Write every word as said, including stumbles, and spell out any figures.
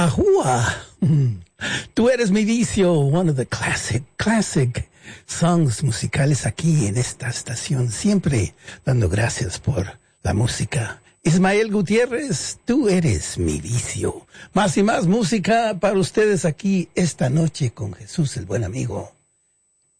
Ajua. Tú eres mi vicio, one of the classic, classic songs musicales aquí en esta estación, siempre dando gracias por la música. Ismael Gutiérrez, tú eres mi vicio. Más y más música para ustedes aquí esta noche con Jesús, el buen amigo.